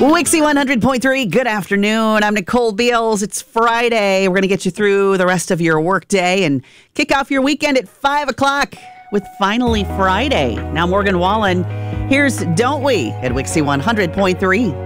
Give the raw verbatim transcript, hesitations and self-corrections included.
Wixie one hundred point three, good afternoon. I'm Nicole Beals. It's Friday. We're going to get you through the rest of your workday and kick off your weekend at five o'clock with Finally Friday. Now, Morgan Wallen, here's Don't We at Wixie one hundred point three.